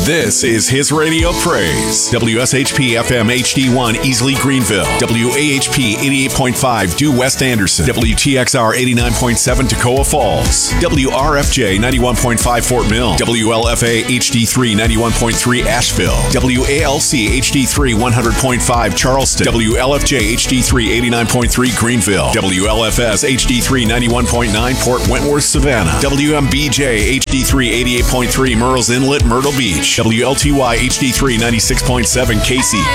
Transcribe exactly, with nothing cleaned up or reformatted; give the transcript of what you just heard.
This is His Radio Praise. W S H P F M H D one, Easley, Greenville. W A H P eighty-eight point five, Due West Anderson. W T X R eighty-nine point seven, Toccoa Falls. W R F J ninety-one point five, Fort Mill. W L F A H D three, ninety-one point three, Asheville. W A L C H D three, one hundred point five, Charleston. W L F J H D three, eighty-nine point three, Greenville. W L F S H D three, ninety-one point nine, Port Wentworth, Savannah. W M B J H D three, eighty-eight point three, Murrells Inlet, Myrtle Beach. W L T Y H D three, ninety-six point seven, Casey.